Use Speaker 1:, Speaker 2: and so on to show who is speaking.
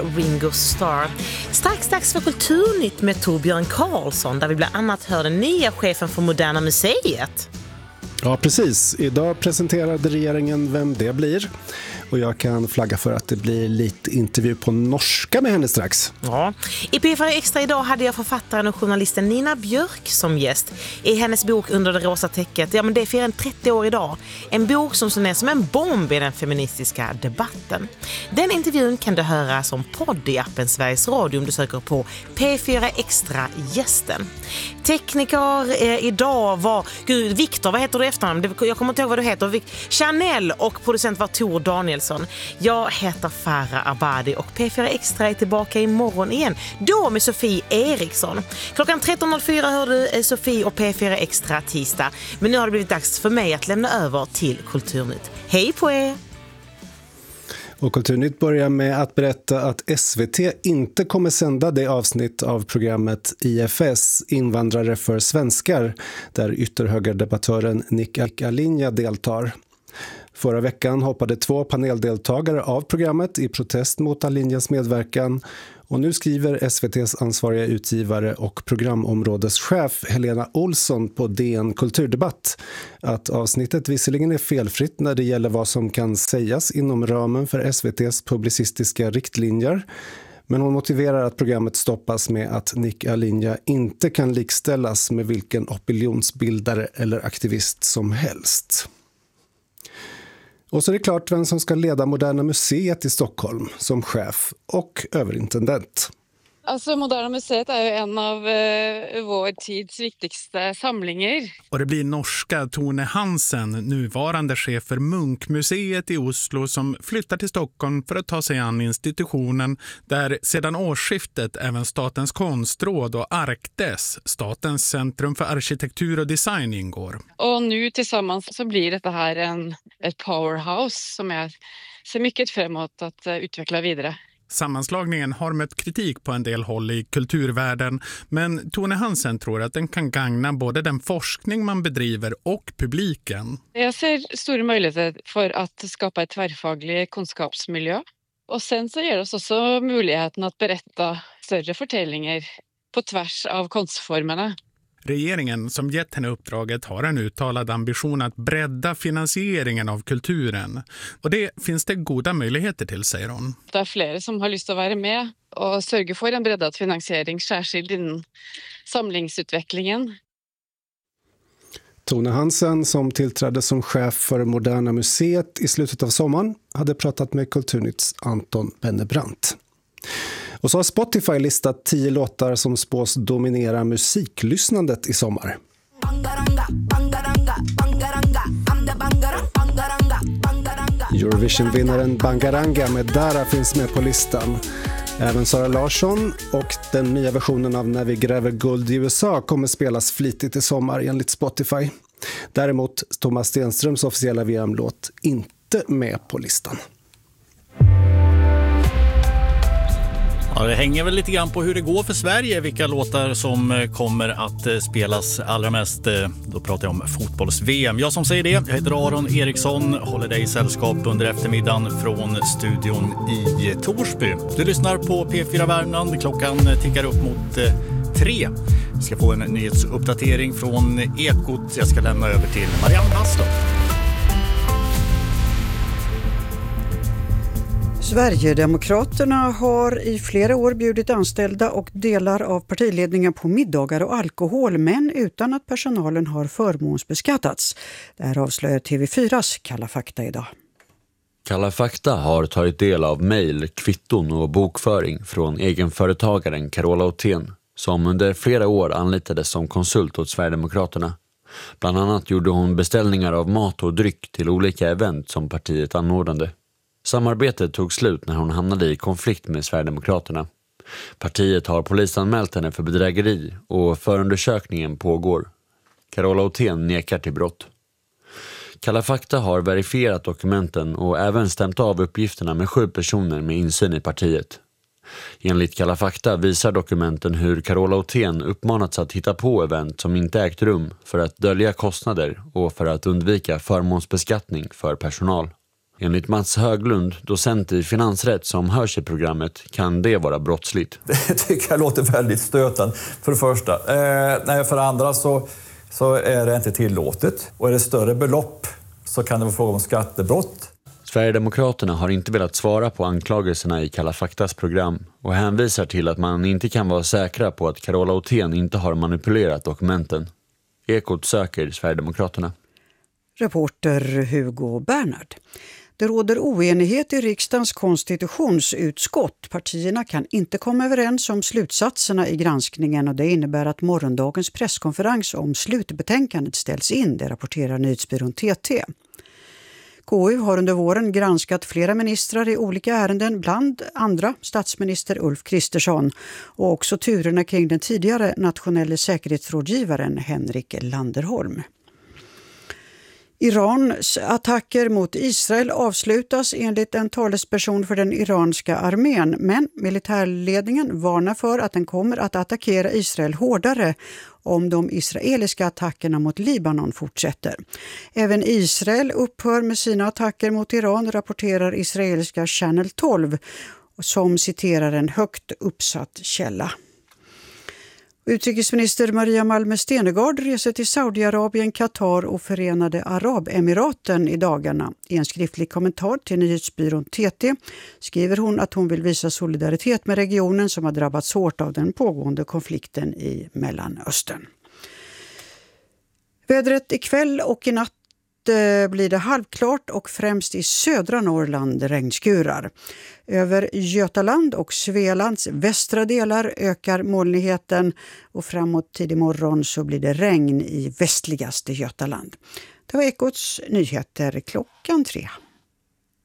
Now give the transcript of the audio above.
Speaker 1: Ringo Starr. Strax dags för Kulturnytt med Torbjörn Karlsson, där vi bland annat hör den nya chefen för Moderna Museet.
Speaker 2: Ja, precis. Idag presenterade regeringen vem det blir. Och jag kan flagga för att det blir lite intervju på norska med henne strax.
Speaker 1: Ja. I P4 Extra idag hade jag författaren och journalisten Nina Björk som gäst. I hennes bok Under det rosa täcket, ja men det firar en 30 år idag. En bok som slår ner som en bomb i den feministiska debatten. Den intervjun kan du höra som podd i appen Sveriges Radio om du söker på P4 Extra gästen. Tekniker idag var, Viktor, vad heter du efternamn? Jag kommer inte ihåg vad du heter. Chanel, och producent var Tor Danielsson. Jag heter Farah Abadi och P4 Extra är tillbaka imorgon igen. Då med Sofie Eriksson. Klockan 13.04 hör du Sofie och P4 Extra tisdag. Men nu har det blivit dags för mig att lämna över till Kulturnytt. Hej på er!
Speaker 2: Och Kulturnytt börjar med att berätta att SVT inte kommer sända det avsnitt av programmet IFS, Invandrare för svenskar, där ytterhögerdebattören Nick Alinja deltar. Förra veckan hoppade 2 paneldeltagare av programmet i protest mot Alinjas medverkan, och nu skriver SVT:s ansvariga utgivare och programområdeschef Helena Olsson på DN Kulturdebatt att avsnittet visserligen är felfritt när det gäller vad som kan sägas inom ramen för SVT:s publicistiska riktlinjer, men hon motiverar att programmet stoppas med att Nick Alinja inte kan likställas med vilken opinionsbildare eller aktivist som helst. Och så är det klart vem som ska leda Moderna Museet i Stockholm som chef och överintendent.
Speaker 3: Alltså, Moderna Museet är ju en av vår tids viktigaste samlingar.
Speaker 4: Och det blir norska Tone Hansen, nuvarande chef för Munkmuseet i Oslo, som flyttar till Stockholm för att ta sig an institutionen där sedan årsskiftet även Statens konstråd och Arkdes, Statens centrum för arkitektur och design, ingår. Och
Speaker 3: nu tillsammans så blir det här ett powerhouse som jag ser mycket framåt att utveckla vidare.
Speaker 4: Sammanslagningen har mött kritik på en del håll i kulturvärlden, men Tone Hansen tror att den kan gagna både den forskning man bedriver och publiken.
Speaker 3: Jag ser stora möjligheter för att skapa ett tvärfaglig kunskapsmiljö. Och sen så ger det oss också möjligheten att berätta större förtällningar på tvärs av konstformerna.
Speaker 4: Regeringen som gett henne uppdraget har en uttalad ambition att bredda finansieringen av kulturen. Och det finns det goda möjligheter till, säger hon.
Speaker 3: Det är flera som har lust att vara med och sörja för en breddad finansiering, särskilt inom samlingsutvecklingen.
Speaker 2: Tone Hansen, som tillträdde som chef för Moderna Museet i slutet av sommaren, hade pratat med Kulturnytts Anton Wennebrant. Och så har Spotify listat 10 låtar som spås dominera musiklyssnandet i sommar. Eurovision-vinnaren Bangaranga med Dara finns med på listan. Även Sara Larsson och den nya versionen av När vi gräver guld i USA kommer spelas flitigt i sommar enligt Spotify. Däremot Thomas Stenströms officiella VM-låt inte med på listan.
Speaker 5: Ja, det hänger väl lite grann på hur det går för Sverige, vilka låtar som kommer att spelas allra mest. Då pratar jag om fotbolls-VM. Jag som säger det, jag heter Aron Eriksson, håller dig i sällskap under eftermiddagen från studion i Torsby. Du lyssnar på P4 Värmland, klockan tickar upp mot 3. Jag ska få en nyhetsuppdatering från Ekot. Jag ska lämna över till Marianne Pastor.
Speaker 6: Sverigedemokraterna har i flera år bjudit anställda och delar av partiledningen på middagar och alkohol, men utan att personalen har förmånsbeskattats. Det här avslöjar TV4s Kalla fakta idag.
Speaker 7: Kalla fakta har tagit del av mejl, kvitton och bokföring från egenföretagaren Carola Othén, som under flera år anlitades som konsult åt Sverigedemokraterna. Bland annat gjorde hon beställningar av mat och dryck till olika event som partiet anordnade. Samarbetet tog slut när hon hamnade i konflikt med Sverigedemokraterna. Partiet har polisanmält henne för bedrägeri och förundersökningen pågår. Carola Othén nekar till brott. Kalla fakta har verifierat dokumenten och även stämt av uppgifterna med 7 personer med insyn i partiet. Enligt Kalla fakta visar dokumenten hur Carola Othén uppmanats att hitta på event som inte ägt rum för att dölja kostnader och för att undvika förmånsbeskattning för personal. Enligt Mats Höglund, docent i finansrätt som hörs i programmet, kan det vara brottsligt.
Speaker 8: Det tycker jag låter väldigt stötande för det första. För det andra så är det inte tillåtet. Och är det större belopp så kan det vara fråga om skattebrott.
Speaker 7: Sverigedemokraterna har inte velat svara på anklagelserna i Kalla faktas program och hänvisar till att man inte kan vara säkra på att Carola Othén inte har manipulerat dokumenten. Ekot söker Sverigedemokraterna.
Speaker 6: Reporter Hugo Bernhard. Det råder oenighet i riksdagens konstitutionsutskott. Partierna kan inte komma överens om slutsatserna i granskningen och det innebär att morgondagens presskonferens om slutbetänkandet ställs in, det rapporterar nyhetsbyrån TT. KU har under våren granskat flera ministrar i olika ärenden, bland andra statsminister Ulf Kristersson och också turerna kring den tidigare nationella säkerhetsrådgivaren Henrik Landerholm. Irans attacker mot Israel avslutas enligt en talesperson för den iranska armén, men militärledningen varnar för att den kommer att attackera Israel hårdare om de israeliska attackerna mot Libanon fortsätter. Även Israel upphör med sina attacker mot Iran, rapporterar israeliska Channel 12 som citerar en högt uppsatt källa. Utrikesminister Maria Malmö Stenergard reser till Saudiarabien, Qatar och Förenade Arabemiraten i dagarna. I en skriftlig kommentar till nyhetsbyrån TT skriver hon att hon vill visa solidaritet med regionen som har drabbats hårt av den pågående konflikten i Mellanöstern. Vädret ikväll och i natt blir det halvklart och främst i södra Norrland regnskurar. Över Götaland och Svealands västra delar ökar molnigheten och framåt tidig morgon så blir det regn i västligaste Götaland. Det var Ekots nyheter 3:00.